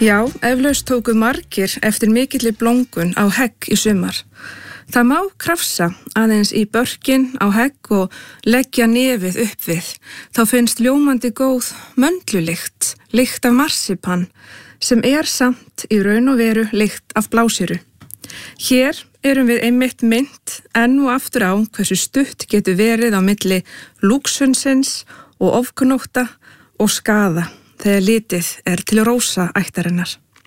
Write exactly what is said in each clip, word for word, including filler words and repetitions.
Já, eflaust tóku margir eftir mikilli blóngun á hegg í sumar. Það má krafsa aðeins í börkin á hegg og leggja nefið upp við. Þá finnst ljómandi góð möndlulykt, lykt af marsipan, sem er samt í raun og veru lykt af blásýru. Hér erum við einmitt mynd enn og aftur á hversu stutt getur verið á milli lúxunsins og ofgnótta og skaða þegar litið er til rósa ættarinnar.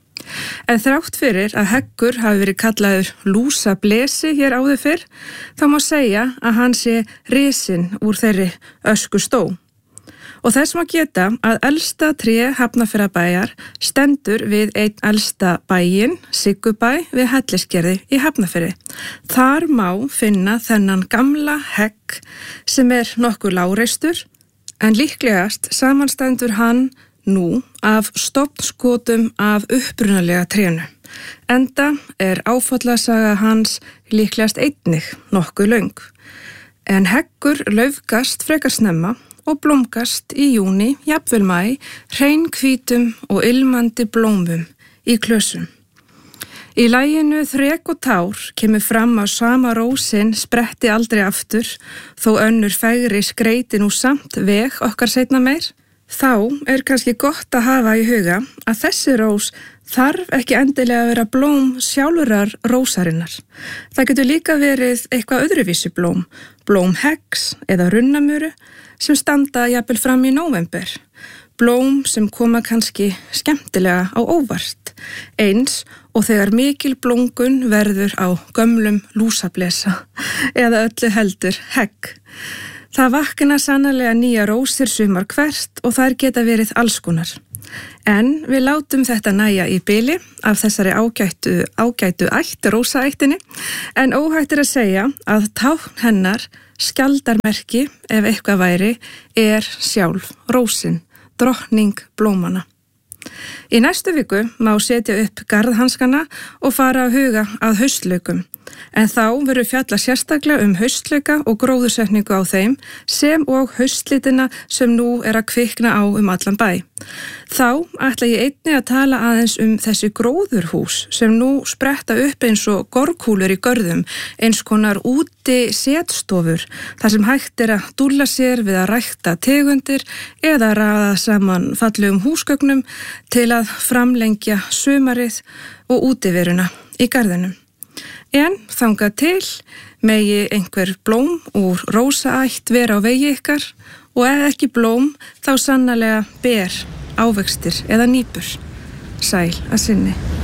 En þrátt fyrir að heggur hafi verið kallaður lúsablesi hér áður fyrr, þá má segja að hann sé risinn úr þeirri ösku stó. Og þess má geta að elsta tré Hafnarfjarðarbæjar stendur við einn elsta bæinn, Siggubæ við Hellisgerði í Hafnarfirði. Þar má finna þennan gamla hegg sem er nokkuð lágreistur, en líklegast samanstendur hann nú af stofnskotum af upprunalega trénu. Enda er áfallasaga hans líklegast einnig nokkuð löng. En heggur laufgast frekar snemma og blómgast í júní, jafnvel maí, hreinkvítum og ilmandi blómum í klösum. Í laginu Þrek og tár kemur fram að sama rósin spretti aldrei aftur, þó önnur fegri skreyti nú samt veg okkar seinna meir. Þá er kannski gott að hafa í huga að þessi rós þarf ekki endilega að vera blóm sjálfurar rósarinnar. Það getur líka verið eitthvað öðruvísi blóm, blóm heggs eða runnamuru sem standa jafnvel fram í nóvember. Blóm sem koma kannski skemmtilega á óvart, eins og þegar mikil blóngun verður á gömlum lúsablesa eða öllu heldur hegg. Það vakna sannarlega nýja rósir sumar hvert og þær geta verið allskonar. En við látum þetta nægja í bili af þessari ágætu, ágætu ætt, rósaættinni, en óhætt er að segja að tákn hennar, skjaldarmerki, ef eitthvað væri, er sjálf rósin, drottning blómana. Í næstu viku má setja upp garðhanskana og fara að huga að haustlaukum. En þá verður fjalla sérstaklega um haustlauka og gróðursetningu á þeim sem og haustlitina sem nú er að kvikna á um allan bæ. Þá ætla ég einnig að tala aðeins um þessi gróðurhús sem nú spretta upp eins og gorkúlur í görðum, eins konar úti setstofur, þar sem hægt er að dúlla sér við að rækta tegundir eða raða saman fallegum húsgögnum til að framlengja sumarið og útiveruna í garðinum. En þangað til megi einhver blóm úr rósaætt vera á vegi ykkar og ef ekki blóm þá sannarlega ber, ávextir eða nýpur. Sæl að sinni.